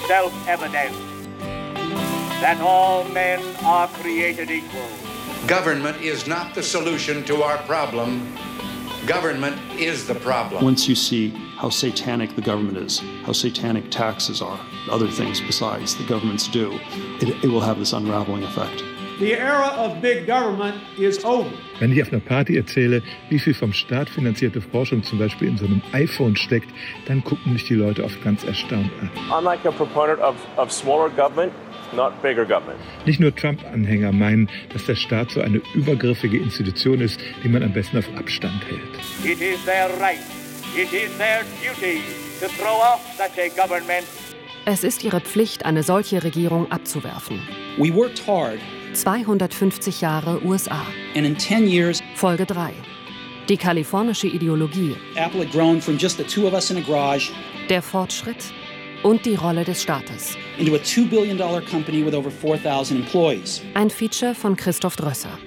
self-evident that all men are created equal. Government is not the solution to our problem. Government is the problem. Once you see how satanic the government is, how satanic taxes are, other things besides the governments do, it will have this unraveling effect. The era of big government is over. Wenn ich auf einer Party erzähle, wie viel vom Staat finanzierte Forschung zum Beispiel in so einem iPhone steckt, dann gucken mich die Leute oft ganz erstaunt an. I'm like a proponent of smaller government, not bigger government. Nicht nur Trump-Anhänger meinen, dass der Staat so eine übergriffige Institution ist, die man am besten auf Abstand hält. It is their right, it is their duty to throw off such a government. Es ist ihre Pflicht, eine solche Regierung abzuwerfen. We worked hard. 250 Jahre USA. And in 10 years, Folge 3. Die kalifornische Ideologie. Apple had grown from just the two of us in a garage. Der Fortschritt und die Rolle des Staates. Into a $2 billion company with over 4,000 employees. Ein Feature von Christoph Drösser.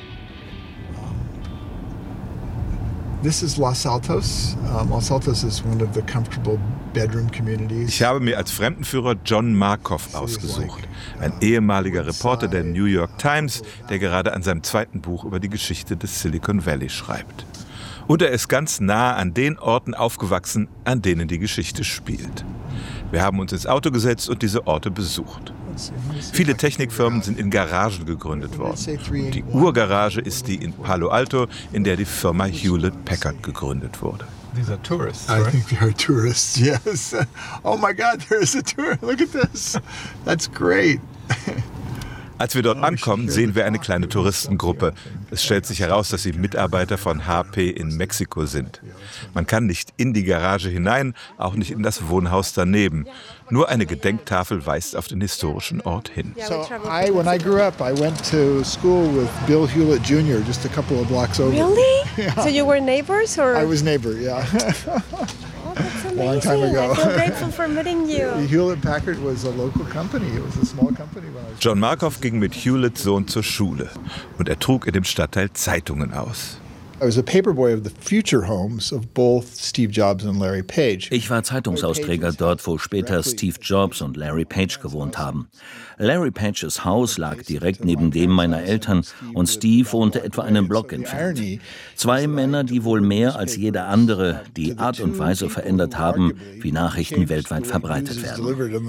This is Los Altos. Los Altos is one of the comfortable bedroom communities. Ich habe mir als Fremdenführer John Markoff ausgesucht, ein ehemaliger Reporter der New York Times, der gerade an seinem zweiten Buch über die Geschichte des Silicon Valley schreibt. Und er ist ganz nah an den Orten aufgewachsen, an denen die Geschichte spielt. Wir haben uns ins Auto gesetzt und diese Orte besucht. Viele Technikfirmen sind in Garagen gegründet worden. Die Urgarage ist die in Palo Alto, in der die Firma Hewlett-Packard gegründet wurde. These are tourists, right? I think they are tourists, yes. Oh my God, there is a tour. Look at this. That's great. Als wir dort ankommen, sehen wir eine kleine Touristengruppe. Es stellt sich heraus, dass sie Mitarbeiter von HP in Mexiko sind. Man kann nicht in die Garage hinein, auch nicht in das Wohnhaus daneben. Nur eine Gedenktafel weist auf den historischen Ort hin. So when I grew up, I went to school with Bill Hewlett Jr. just a couple of blocks over. Really? Yeah. So you were neighbors, or? I was neighbor, yeah. Oh, that's amazing. Long time ago. I feel grateful for meeting you. Hewlett-Packard was a local company. It was a small company when I was. John Markoff ging mit Hewletts Sohn zur Schule und er trug in dem Stadtteil Zeitungen aus. I was a paperboy of the future homes of both Steve Jobs and Larry Page. Ich war Zeitungsausträger dort, wo später Steve Jobs und Larry Page gewohnt haben. Larry Pages Haus lag direkt neben dem meiner Eltern und Steve wohnte etwa einen Block entfernt. Zwei Männer, die wohl mehr als jeder andere die Art und Weise verändert haben, wie Nachrichten weltweit verbreitet werden.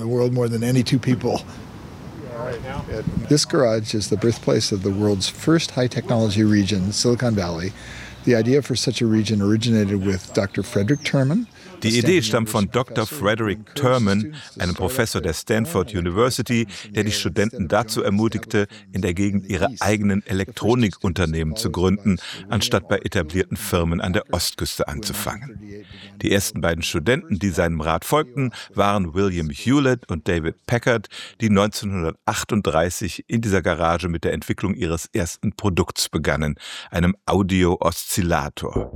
This garage is the birthplace of the world's first high-technology region, Silicon Valley. The idea for such a region originated with Dr. Frederick Terman. Die Idee stammt von Dr. Frederick Terman, einem Professor der Stanford University, der die Studenten dazu ermutigte, in der Gegend ihre eigenen Elektronikunternehmen zu gründen, anstatt bei etablierten Firmen an der Ostküste anzufangen. Die ersten beiden Studenten, die seinem Rat folgten, waren William Hewlett und David Packard, die 1938 in dieser Garage mit der Entwicklung ihres ersten Produkts begannen, einem Audio-Oszillator.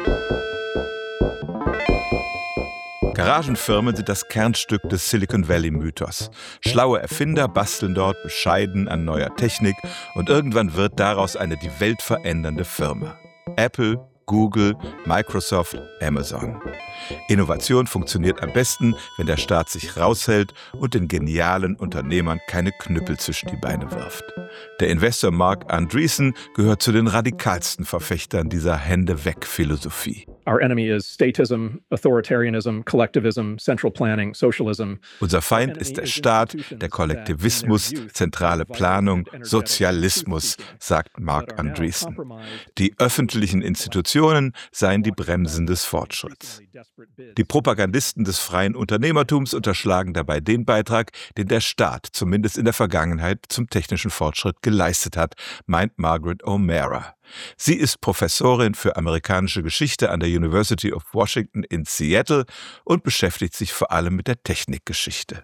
Garagenfirmen sind das Kernstück des Silicon Valley-Mythos. Schlaue Erfinder basteln dort bescheiden an neuer Technik und irgendwann wird daraus eine die Welt verändernde Firma. Apple, Google, Microsoft, Amazon. Innovation funktioniert am besten, wenn der Staat sich raushält und den genialen Unternehmern keine Knüppel zwischen die Beine wirft. Der Investor Marc Andreessen gehört zu den radikalsten Verfechtern dieser Hände-weg-Philosophie. Our enemy is statism, authoritarianism, collectivism, central planning, socialism. Unser Feind ist der Staat, der Kollektivismus, zentrale Planung, Sozialismus, sagt Marc Andreessen. Die öffentlichen Institutionen seien die Bremsen des Fortschritts. Die Propagandisten des freien Unternehmertums unterschlagen dabei den Beitrag, den der Staat zumindest in der Vergangenheit zum technischen Fortschritt geleistet hat, meint Margaret O'Meara. Sie ist Professorin für amerikanische Geschichte an der University of Washington in Seattle und beschäftigt sich vor allem mit der Technikgeschichte.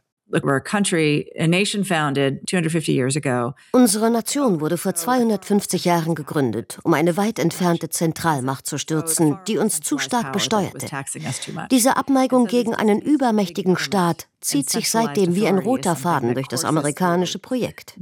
Unsere Nation wurde vor 250 Jahren gegründet, um eine weit entfernte Zentralmacht zu stürzen, die uns zu stark besteuerte. Diese Abneigung gegen einen übermächtigen Staat zieht sich seitdem wie ein roter Faden durch das amerikanische Projekt.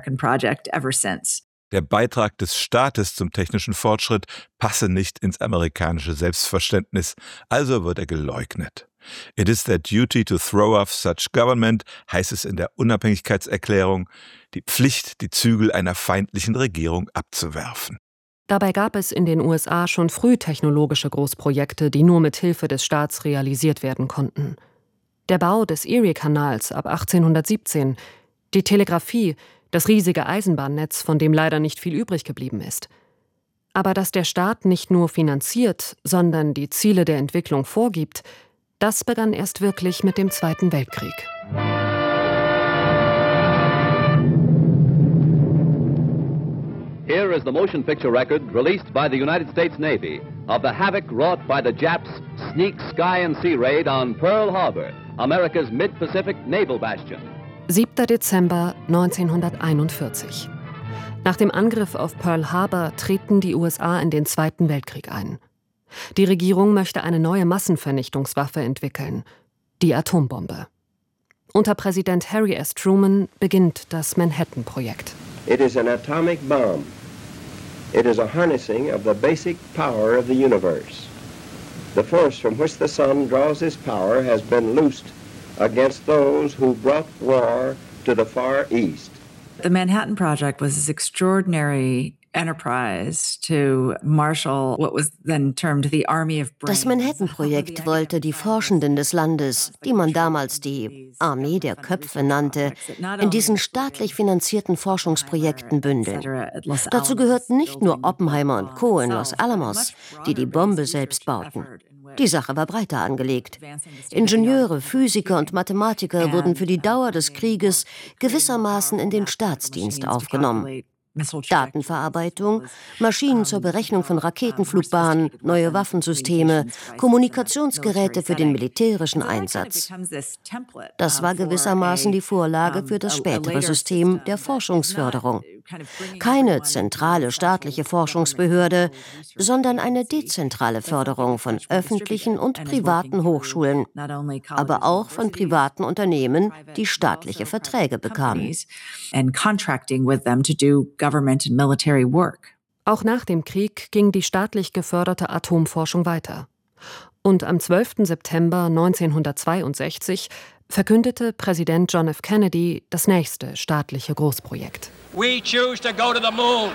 Der Beitrag des Staates zum technischen Fortschritt passe nicht ins amerikanische Selbstverständnis, also wird er geleugnet. It is their duty to throw off such government, heißt es in der Unabhängigkeitserklärung, die Pflicht, die Zügel einer feindlichen Regierung abzuwerfen. Dabei gab es in den USA schon früh technologische Großprojekte, die nur mit Hilfe des Staats realisiert werden konnten. Der Bau des Erie-Kanals ab 1817, die Telegrafie, das riesige Eisenbahnnetz, von dem leider nicht viel übrig geblieben ist. Aber dass der Staat nicht nur finanziert, sondern die Ziele der Entwicklung vorgibt, das begann erst wirklich mit dem Zweiten Weltkrieg. Here is the motion picture record released by the United States Navy of the havoc wrought by the Japs' sneak sky and sea raid on Pearl Harbor, America's mid-Pacific naval bastion. 7. Dezember 1941. Nach dem Angriff auf Pearl Harbor treten die USA in den Zweiten Weltkrieg ein. Die Regierung möchte eine neue Massenvernichtungswaffe entwickeln, die Atombombe. Unter Präsident Harry S. Truman beginnt das Manhattan-Projekt. It is an atomic bomb. It is a harnessing of the basic power of the universe. The force from which the sun draws its power has been loosed against those who brought war to the Far East. The Manhattan Project was this extraordinary enterprise to marshal what was then termed the Army of Brains. Das Manhattan-Projekt wollte die Forschenden des Landes, die man damals die Armee der Köpfe nannte, in diesen staatlich finanzierten Forschungsprojekten bündeln. Dazu gehörten nicht nur Oppenheimer und Co. in Los Alamos, die die Bombe selbst bauten. Die Sache war breiter angelegt. Ingenieure, Physiker und Mathematiker wurden für die Dauer des Krieges gewissermaßen in den Staatsdienst aufgenommen. Datenverarbeitung, Maschinen zur Berechnung von Raketenflugbahnen, neue Waffensysteme, Kommunikationsgeräte für den militärischen Einsatz. Das war gewissermaßen die Vorlage für das spätere System der Forschungsförderung. Keine zentrale staatliche Forschungsbehörde, sondern eine dezentrale Förderung von öffentlichen und privaten Hochschulen, aber auch von privaten Unternehmen, die staatliche Verträge bekamen. Auch nach dem Krieg ging die staatlich geförderte Atomforschung weiter. Und am 12. September 1962 verkündete Präsident John F. Kennedy das nächste staatliche Großprojekt. We choose to go to the moon.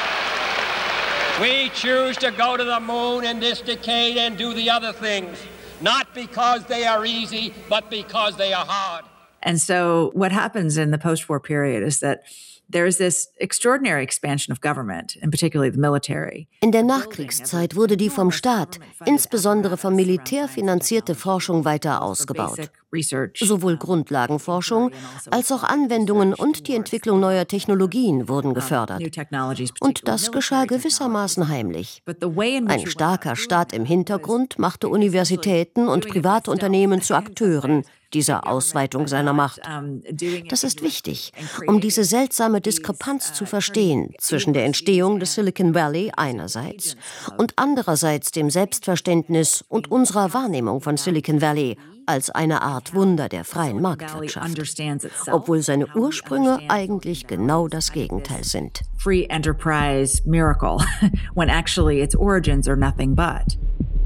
We choose to go to the moon in this decade and do the other things, not because they are easy, but because they are hard. And so what happens in the post-war period is that there is this extraordinary expansion of government, and particularly the military. In der Nachkriegszeit wurde die vom Staat, insbesondere vom Militär finanzierte Forschung weiter ausgebaut. Sowohl Grundlagenforschung als auch Anwendungen und die Entwicklung neuer Technologien wurden gefördert. Und das geschah gewissermaßen heimlich. Ein starker Staat im Hintergrund machte Universitäten und private Unternehmen zu Akteuren dieser Ausweitung seiner Macht. Das ist wichtig, um diese seltsame Diskrepanz zu verstehen zwischen der Entstehung des Silicon Valley einerseits und andererseits dem Selbstverständnis und unserer Wahrnehmung von Silicon Valley als eine Art Wunder der freien Marktwirtschaft, obwohl seine Ursprünge eigentlich genau das Gegenteil sind. Free enterprise miracle, when actually its origins are nothing but.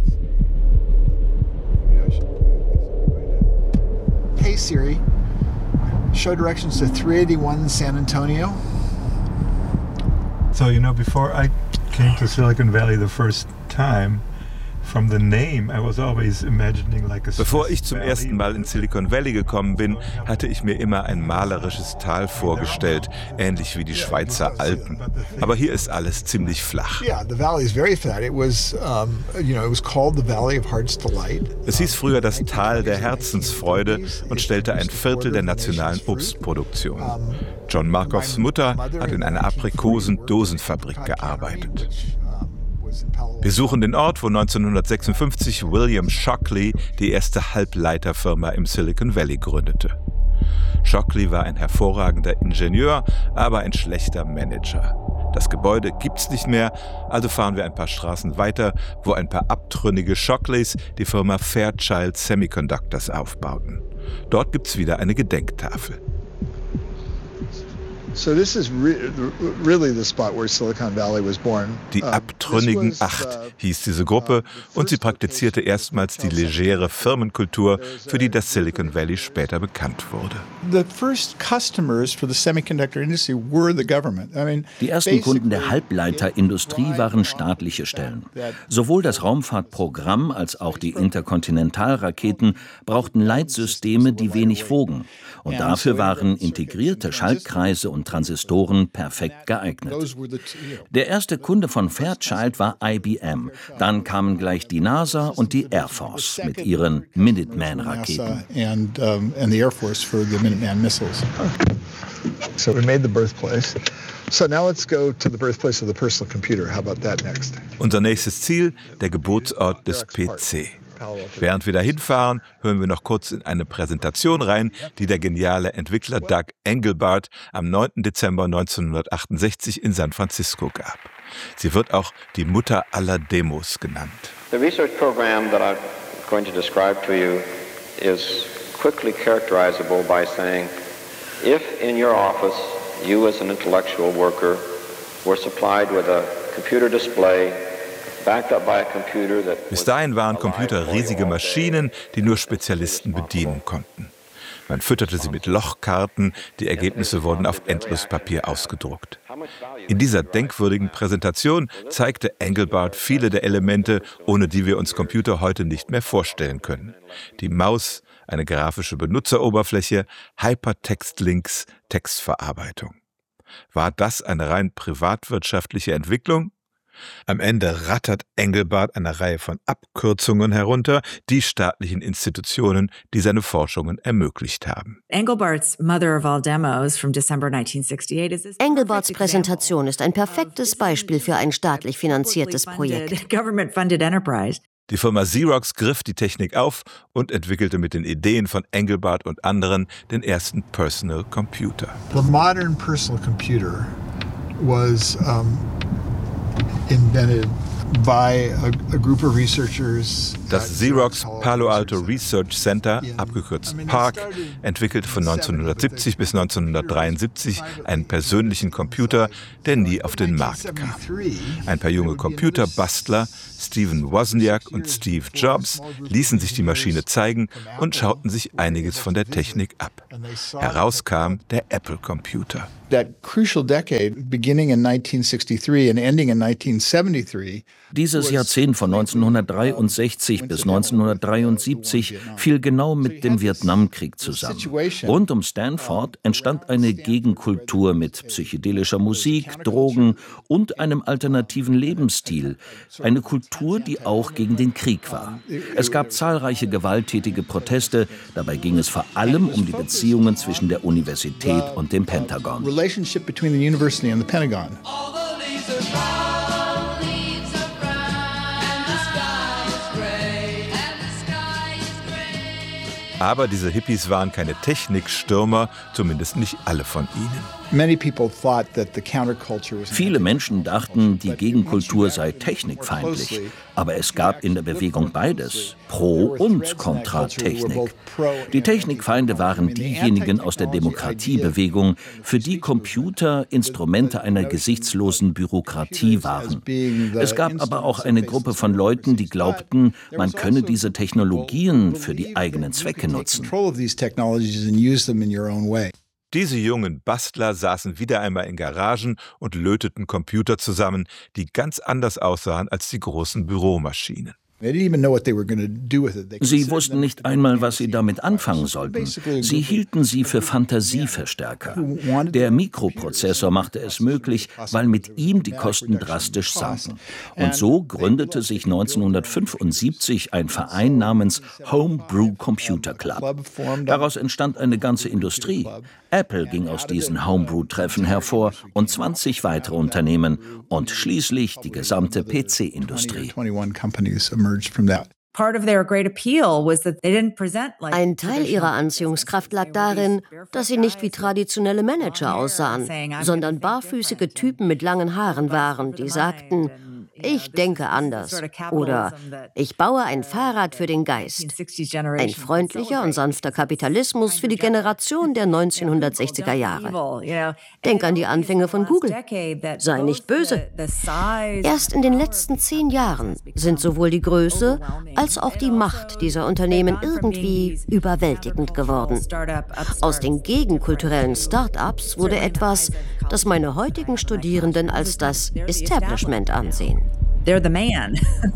Hey Siri, show directions to 381 San Antonio. So, you know, before I came to Silicon Valley the first time, Bevor ich zum ersten Mal in Silicon Valley gekommen bin, hatte ich mir immer ein malerisches Tal vorgestellt, ähnlich wie die Schweizer Alpen. Aber hier ist alles ziemlich flach. Es hieß früher das Tal der Herzensfreude und stellte ein Viertel der nationalen Obstproduktion. John Markoffs Mutter hat in einer Aprikosen-Dosenfabrik gearbeitet. Wir suchen den Ort, wo 1956 William Shockley die erste Halbleiterfirma im Silicon Valley gründete. Shockley war ein hervorragender Ingenieur, aber ein schlechter Manager. Das Gebäude gibt's nicht mehr, also fahren wir ein paar Straßen weiter, wo ein paar abtrünnige Shockleys die Firma Fairchild Semiconductors aufbauten. Dort gibt's wieder eine Gedenktafel. Die Abtrünnigen 8 hieß diese Gruppe und sie praktizierte erstmals die legere Firmenkultur, für die das Silicon Valley später bekannt wurde. Die ersten Kunden der Halbleiterindustrie waren staatliche Stellen. Sowohl das Raumfahrtprogramm als auch die Interkontinentalraketen brauchten Leitsysteme, die wenig wogen. Und dafür waren integrierte Schaltkreise und Transistoren perfekt geeignet. Der erste Kunde von Fairchild war IBM. Dann kamen gleich die NASA und die Air Force mit ihren Minuteman-Raketen. So we made the birthplace. So now let's go to the birthplace of the personal computer. How about that next? Unser nächstes Ziel, der Geburtsort des PC. Während wir dahin fahren, hören wir noch kurz in eine Präsentation rein, die der geniale Entwickler Doug Engelbart am 9. Dezember 1968 in San Francisco gab. Sie wird auch die Mutter aller Demos genannt. The research program that I'm going to describe to you is quickly characterizable by saying, if in your office you as an intellectual worker were supplied with a computer display backed up by a computer that Bis dahin waren Computer riesige Maschinen, die nur Spezialisten bedienen konnten. Man fütterte sie mit Lochkarten, die Ergebnisse wurden auf Endlospapier ausgedruckt. In dieser denkwürdigen Präsentation zeigte Engelbart viele der Elemente, ohne die wir uns Computer heute nicht mehr vorstellen können. Die Maus, eine grafische Benutzeroberfläche, Hypertextlinks, Textverarbeitung. War das eine rein privatwirtschaftliche Entwicklung? Am Ende rattert Engelbart eine Reihe von Abkürzungen herunter, die staatlichen Institutionen, die seine Forschungen ermöglicht haben. Engelbart's Mother of All Demos from December 1968 is Engelbarts Präsentation ist ein perfektes Beispiel für ein staatlich finanziertes Projekt. Government-funded enterprise. Die Firma Xerox griff die Technik auf und entwickelte mit den Ideen von Engelbart und anderen den ersten Personal Computer. The modern personal computer was invented by a group of researchers. Das Xerox Palo Alto Research Center, abgekürzt PARC, entwickelte von 1970 bis 1973 einen persönlichen Computer, der nie auf den Markt kam. Ein paar junge Computerbastler, Stephen Wozniak und Steve Jobs, ließen sich die Maschine zeigen und schauten sich einiges von der Technik ab. Heraus kam der Apple Computer. That crucial decade, beginning in 1963 and ending in 1973. Dieses Jahrzehnt von 1963 bis 1973 fiel genau mit dem Vietnamkrieg zusammen. Rund um Stanford entstand eine Gegenkultur mit psychedelischer Musik, Drogen und einem alternativen Lebensstil. Eine Kultur, die auch gegen den Krieg war. Es gab zahlreiche gewalttätige Proteste. Dabei ging es vor allem um die Beziehungen zwischen der Universität und dem Pentagon. Relationship between the university and the Pentagon. Aber diese Hippies waren keine Technikstürmer, zumindest nicht alle von ihnen. Viele Menschen dachten, die Gegenkultur sei technikfeindlich. Aber es gab in der Bewegung beides, Pro- und Kontra-Technik. Die Technikfeinde waren diejenigen aus der Demokratiebewegung, für die Computer Instrumente einer gesichtslosen Bürokratie waren. Es gab aber auch eine Gruppe von Leuten, die glaubten, man könne diese Technologien für die eigenen Zwecke nutzen. Diese jungen Bastler saßen wieder einmal in Garagen und löteten Computer zusammen, die ganz anders aussahen als die großen Büromaschinen. Sie wussten nicht einmal, was sie damit anfangen sollten. Sie hielten sie für Fantasieverstärker. Der Mikroprozessor machte es möglich, weil mit ihm die Kosten drastisch sanken. Und so gründete sich 1975 ein Verein namens Homebrew Computer Club. Daraus entstand eine ganze Industrie. Apple ging aus diesen Homebrew-Treffen hervor und 20 weitere Unternehmen und schließlich die gesamte PC-Industrie. Ein Teil ihrer Anziehungskraft lag darin, dass sie nicht wie traditionelle Manager aussahen, sondern barfüßige Typen mit langen Haaren waren, die sagten: ich denke anders oder ich baue ein Fahrrad für den Geist. Ein freundlicher und sanfter Kapitalismus für die Generation der 1960er Jahre. Denk an die Anfänge von Google. Sei nicht böse. Erst in den letzten 10 Jahren sind sowohl die Größe als auch die Macht dieser Unternehmen irgendwie überwältigend geworden. Aus den gegenkulturellen Start-ups wurde etwas, das meine heutigen Studierenden als das Establishment ansehen. They're the man.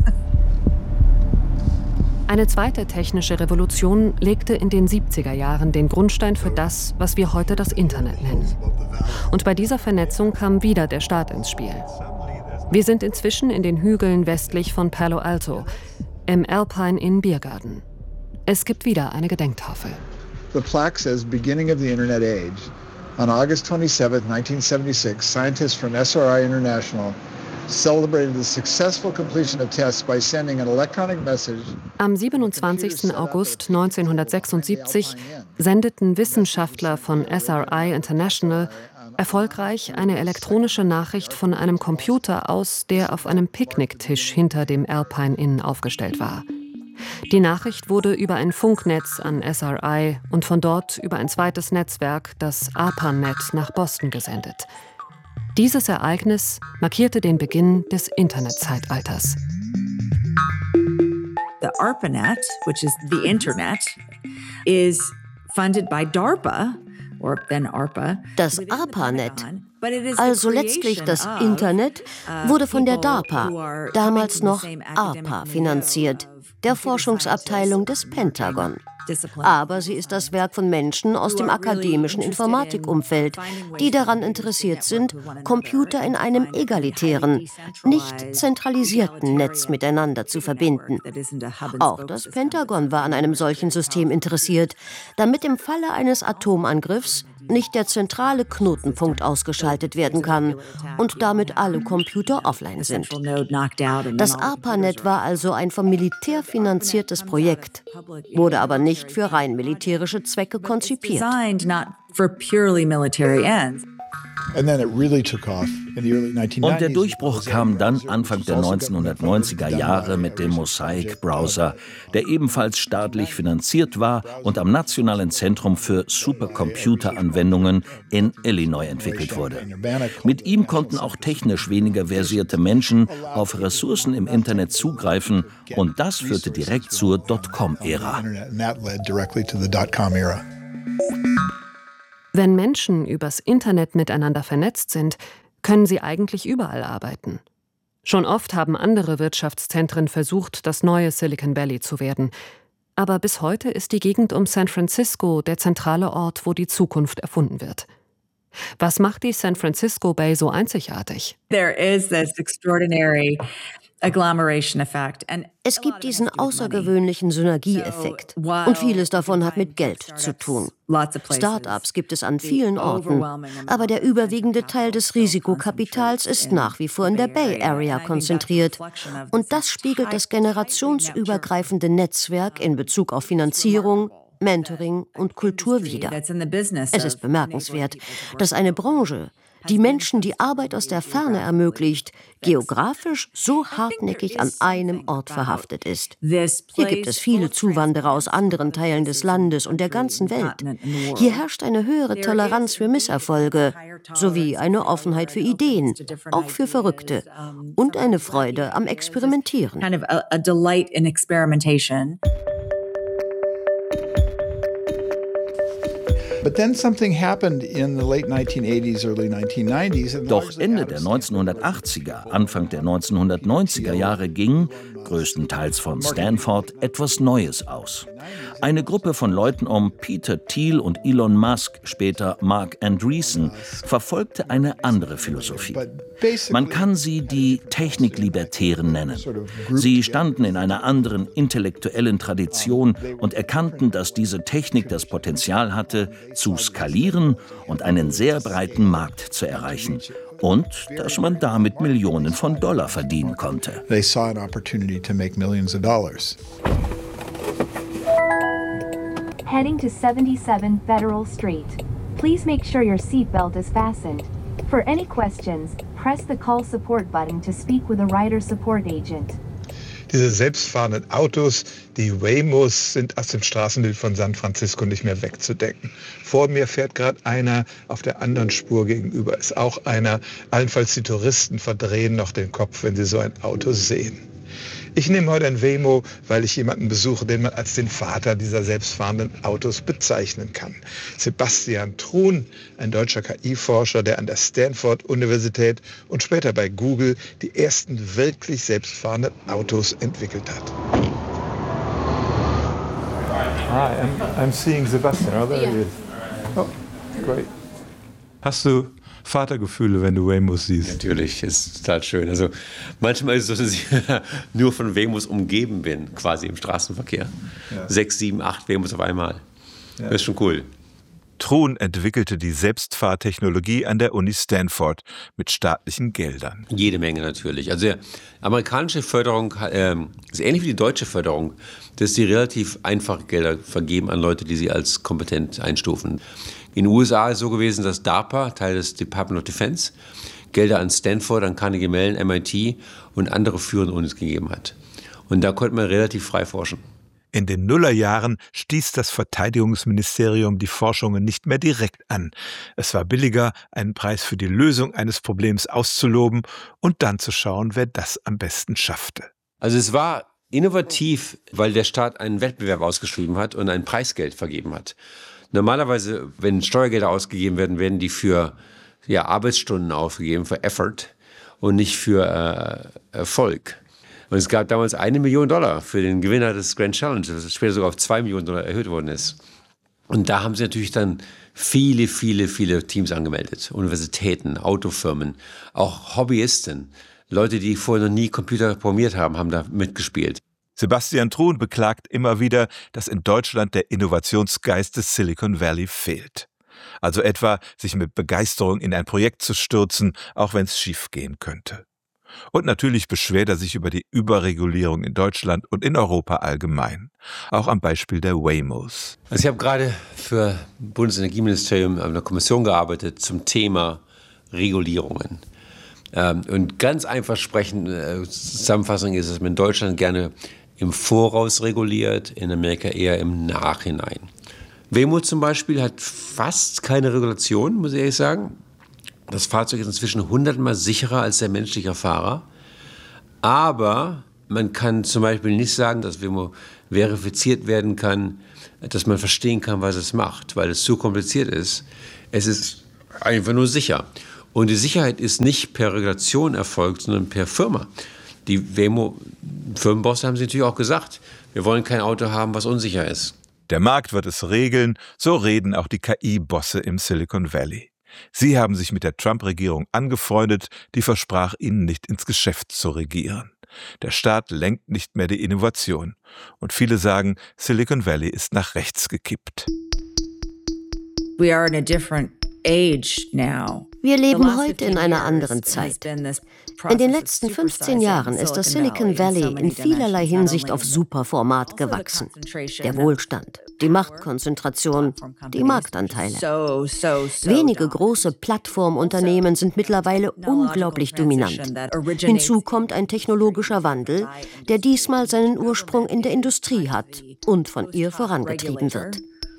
Eine zweite technische Revolution legte in den 70er Jahren den Grundstein für das, was wir heute das Internet nennen. Und bei dieser Vernetzung kam wieder der Staat ins Spiel. Wir sind inzwischen in den Hügeln westlich von Palo Alto, im Alpine Inn Biergarten. Es gibt wieder eine Gedenktafel. The plaque says beginning of the Internet age. On August 27, 1976, scientists from SRI International celebrated the successful completion of tests by sending an electronic message. Am 27. August 1976 sendeten Wissenschaftler von SRI International erfolgreich eine elektronische Nachricht von einem Computer aus, der auf einem Picknicktisch hinter dem Alpine Inn aufgestellt war. Die Nachricht wurde über ein Funknetz an SRI und von dort über ein zweites Netzwerk, das ARPANET, nach Boston gesendet. Dieses Ereignis markierte den Beginn des Internetzeitalters. The ARPANET, which is the Internet, is funded by DARPA, or then ARPA. Das ARPANET, also letztlich das Internet, wurde von der DARPA, damals noch ARPA, finanziert, der Forschungsabteilung des Pentagon. Aber sie ist das Werk von Menschen aus dem akademischen Informatikumfeld, die daran interessiert sind, Computer in einem egalitären, nicht zentralisierten Netz miteinander zu verbinden. Auch das Pentagon war an einem solchen System interessiert, damit im Falle eines Atomangriffs nicht der zentrale Knotenpunkt ausgeschaltet werden kann und damit alle Computer offline sind. Das ARPANET war also ein vom Militär finanziertes Projekt, wurde aber nicht für rein militärische Zwecke konzipiert. Und der Durchbruch kam dann Anfang der 1990er Jahre mit dem Mosaic-Browser, der ebenfalls staatlich finanziert war und am Nationalen Zentrum für Supercomputeranwendungen in Illinois entwickelt wurde. Mit ihm konnten auch technisch weniger versierte Menschen auf Ressourcen im Internet zugreifen und das führte direkt zur Dotcom-Ära. Wenn Menschen übers Internet miteinander vernetzt sind, können sie eigentlich überall arbeiten. Schon oft haben andere Wirtschaftszentren versucht, das neue Silicon Valley zu werden. Aber bis heute ist die Gegend um San Francisco der zentrale Ort, wo die Zukunft erfunden wird. Was macht die San Francisco Bay so einzigartig? Es gibt diesen außergewöhnlichen Synergieeffekt und vieles davon hat mit Geld zu tun. Start-ups gibt es an vielen Orten, aber der überwiegende Teil des Risikokapitals ist nach wie vor in der Bay Area konzentriert und das spiegelt das generationsübergreifende Netzwerk in Bezug auf Finanzierung, Mentoring und Kultur wider. Es ist bemerkenswert, dass eine Branche, die Menschen die Arbeit aus der Ferne ermöglicht, geografisch so hartnäckig an einem Ort verhaftet ist. Hier gibt es viele Zuwanderer aus anderen Teilen des Landes und der ganzen Welt. Hier herrscht eine höhere Toleranz für Misserfolge sowie eine Offenheit für Ideen, auch für Verrückte, und eine Freude am Experimentieren. Doch Ende der 1980er, Anfang der 1990er Jahre ging, größtenteils von Stanford, etwas Neues aus. Eine Gruppe von Leuten um Peter Thiel und Elon Musk, später Marc Andreessen, verfolgte eine andere Philosophie. Man kann sie die Techniklibertären nennen. Sie standen in einer anderen intellektuellen Tradition und erkannten, dass diese Technik das Potenzial hatte, zu skalieren und einen sehr breiten Markt zu erreichen. Und dass man damit Millionen von Dollar verdienen konnte. They saw an opportunity to make millions of dollars. Heading to 77 Federal Street. Please make sure your seatbelt is fastened. For any questions, press the Call Support button to speak with a Rider Support Agent. Diese selbstfahrenden Autos, die Waymos, sind aus dem Straßenbild von San Francisco nicht mehr wegzudenken. Vor mir fährt gerade einer, auf der anderen Spur gegenüber ist auch einer. Allenfalls die Touristen verdrehen noch den Kopf, wenn sie so ein Auto sehen. Ich nehme heute ein Waymo, weil ich jemanden besuche, den man als den Vater dieser selbstfahrenden Autos bezeichnen kann. Sebastian Thrun, ein deutscher KI-Forscher, der an der Stanford-Universität und später bei Google die ersten wirklich selbstfahrenden Autos entwickelt hat. Hi, I'm seeing Sebastian. Oh, there he is. Oh, great. Hast du Vatergefühle, wenn du Waymos siehst? Natürlich, ist total schön. Also manchmal ist es so, dass ich nur von Waymos umgeben bin, quasi im Straßenverkehr. Ja. 6, 7, 8 Waymos auf einmal. Ja. Das ist schon cool. Thrun entwickelte die Selbstfahrtechnologie an der Uni Stanford mit staatlichen Geldern. Jede Menge natürlich. Also die amerikanische Förderung ist ähnlich wie die deutsche Förderung, dass sie relativ einfache Gelder vergeben an Leute, die sie als kompetent einstufen. In den USA ist es so gewesen, dass DARPA, Teil des Department of Defense, Gelder an Stanford, an Carnegie Mellon, MIT und andere führende Unis gegeben hat. Und da konnte man relativ frei forschen. In den Nullerjahren stieß das Verteidigungsministerium die Forschungen nicht mehr direkt an. Es war billiger, einen Preis für die Lösung eines Problems auszuloben und dann zu schauen, wer das am besten schaffte. Also es war innovativ, weil der Staat einen Wettbewerb ausgeschrieben hat und ein Preisgeld vergeben hat. Normalerweise, wenn Steuergelder ausgegeben werden, werden die für Arbeitsstunden ausgegeben, für Effort und nicht für Erfolg. Und es gab damals $1 Million für den Gewinner des Grand Challenge, das später sogar auf $2 Millionen erhöht worden ist. Und da haben sie natürlich dann viele Teams angemeldet. Universitäten, Autofirmen, auch Hobbyisten. Leute, die vorher noch nie Computer programmiert haben da mitgespielt. Sebastian Thrun beklagt immer wieder, dass in Deutschland der Innovationsgeist des Silicon Valley fehlt. Also etwa, sich mit Begeisterung in ein Projekt zu stürzen, auch wenn es schiefgehen könnte. Und natürlich beschwert er sich über die Überregulierung in Deutschland und in Europa allgemein. Auch am Beispiel der Waymos. Also ich habe gerade für das Bundesenergieministerium an einer Kommission gearbeitet zum Thema Regulierungen. Und ganz einfach Zusammenfassung ist, dass man in Deutschland gerne im Voraus reguliert, in Amerika eher im Nachhinein. Waymo zum Beispiel hat fast keine Regulation, muss ich ehrlich sagen. Das Fahrzeug ist inzwischen 100-mal sicherer als der menschliche Fahrer. Aber man kann zum Beispiel nicht sagen, dass Waymo verifiziert werden kann, dass man verstehen kann, was es macht, weil es zu kompliziert ist. Es ist einfach nur sicher. Und die Sicherheit ist nicht per Regulation erfolgt, sondern per Firma. Die Waymo-Firmenbosse haben sie natürlich auch gesagt, wir wollen kein Auto haben, was unsicher ist. Der Markt wird es regeln, so reden auch die KI-Bosse im Silicon Valley. Sie haben sich mit der Trump-Regierung angefreundet, die versprach, ihnen nicht ins Geschäft zu regieren. Der Staat lenkt nicht mehr die Innovation. Und viele sagen, Silicon Valley ist nach rechts gekippt. Wir leben heute in einer anderen Zeit. In den letzten 15 Jahren ist das Silicon Valley in vielerlei Hinsicht auf Superformat gewachsen. Der Wohlstand, die Machtkonzentration, die Marktanteile. Wenige große Plattformunternehmen sind mittlerweile unglaublich dominant. Hinzu kommt ein technologischer Wandel, der diesmal seinen Ursprung in der Industrie hat und von ihr vorangetrieben wird.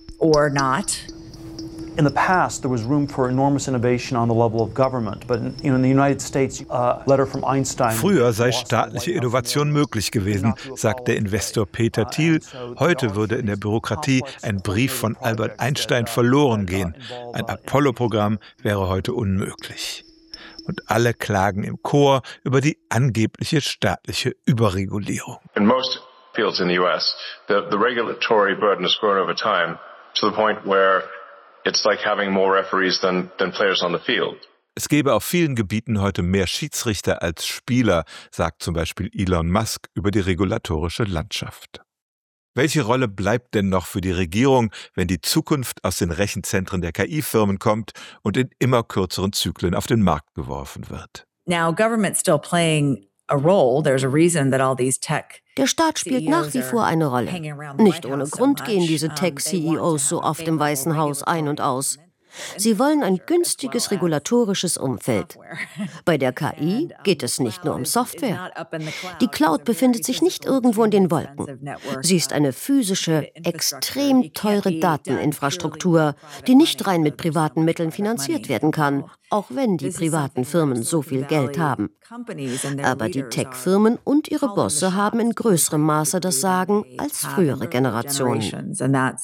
In the past, there was room for enormous innovation on the level of government, but in the United States, a letter from Einstein. Früher sei staatliche Innovation möglich gewesen, sagt der Investor Peter Thiel. Heute würde in der Bürokratie ein Brief von Albert Einstein verloren gehen. Ein Apollo-Programm wäre heute unmöglich. Und alle klagen im Chor über die angebliche staatliche Überregulierung. In most fields in the US, the regulatory burden has grown over time to the point where it's like having more referees than players on the field. Es gäbe auf vielen Gebieten heute mehr Schiedsrichter als Spieler, sagt zum Beispiel Elon Musk über die regulatorische Landschaft. Welche Rolle bleibt denn noch für die Regierung, wenn die Zukunft aus den Rechenzentren der KI-Firmen kommt und in immer kürzeren Zyklen auf den Markt geworfen wird? Now, government's still playing a role. There's a reason that all these tech Der Staat spielt nach wie vor eine Rolle. Nicht ohne Grund gehen diese Tech-CEOs so oft im Weißen Haus ein und aus. Sie wollen ein günstiges regulatorisches Umfeld. Bei der KI geht es nicht nur um Software. Die Cloud befindet sich nicht irgendwo in den Wolken. Sie ist eine physische, extrem teure Dateninfrastruktur, die nicht rein mit privaten Mitteln finanziert werden kann, auch wenn die privaten Firmen so viel Geld haben. Aber die Tech-Firmen und ihre Bosse haben in größerem Maße das Sagen als frühere Generationen.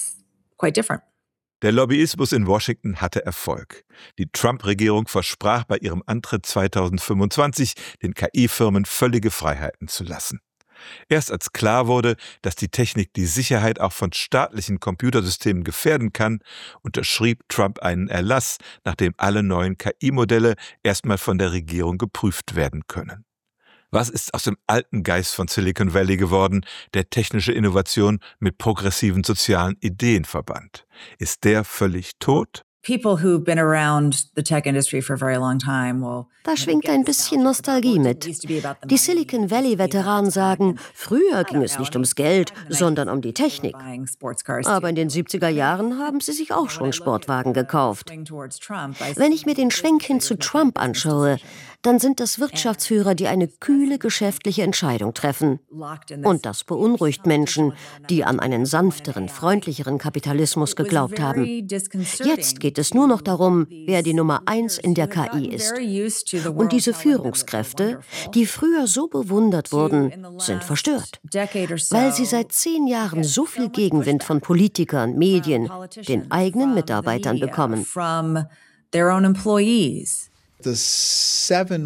Der Lobbyismus in Washington hatte Erfolg. Die Trump-Regierung versprach bei ihrem Antritt 2025, den KI-Firmen völlige Freiheiten zu lassen. Erst als klar wurde, dass die Technik die Sicherheit auch von staatlichen Computersystemen gefährden kann, unterschrieb Trump einen Erlass, nach dem alle neuen KI-Modelle erstmal von der Regierung geprüft werden können. Was ist aus dem alten Geist von Silicon Valley geworden, der technische Innovation mit progressiven sozialen Ideen verband? Ist der völlig tot? Da schwingt ein bisschen Nostalgie mit. Die Silicon Valley-Veteranen sagen, früher ging es nicht ums Geld, sondern um die Technik. Aber in den 70er Jahren haben sie sich auch schon Sportwagen gekauft. Wenn ich mir den Schwenk hin zu Trump anschaue, dann sind das Wirtschaftsführer, die eine kühle geschäftliche Entscheidung treffen. Und das beunruhigt Menschen, die an einen sanfteren, freundlicheren Kapitalismus geglaubt haben. Jetzt geht es nur noch darum, wer die Nummer 1 in der KI ist. Und diese Führungskräfte, die früher so bewundert wurden, sind verstört, weil sie seit 10 Jahren so viel Gegenwind von Politikern, Medien, den eigenen Mitarbeitern bekommen. Die 7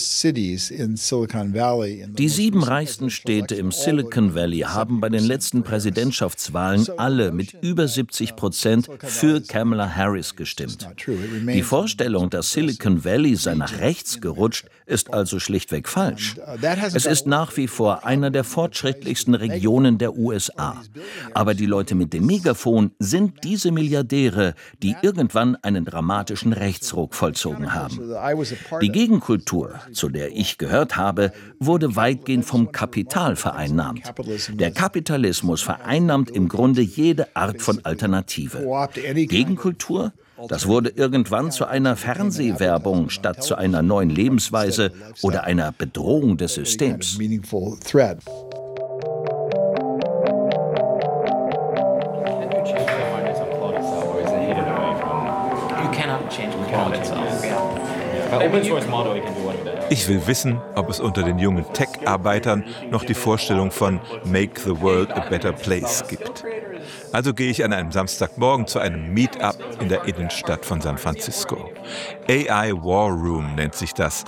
reichsten Städte im Silicon Valley haben bei den letzten Präsidentschaftswahlen alle mit über 70% für Kamala Harris gestimmt. Die Vorstellung, dass Silicon Valley sei nach rechts gerutscht, ist also schlichtweg falsch. Es ist nach wie vor einer der fortschrittlichsten Regionen der USA. Aber die Leute mit dem Megafon sind diese Milliardäre, die irgendwann einen dramatischen Rechtsruck vollzogen haben. Die Gegenkultur, zu der ich gehört habe, wurde weitgehend vom Kapital vereinnahmt. Der Kapitalismus vereinnahmt im Grunde jede Art von Alternative. Gegenkultur? Das wurde irgendwann zu einer Fernsehwerbung statt zu einer neuen Lebensweise oder einer Bedrohung des Systems. Ich will wissen, ob es unter den jungen Tech-Arbeitern noch die Vorstellung von Make the World a Better Place gibt. Also gehe ich an einem Samstagmorgen zu einem Meetup in der Innenstadt von San Francisco. AI War Room nennt sich das,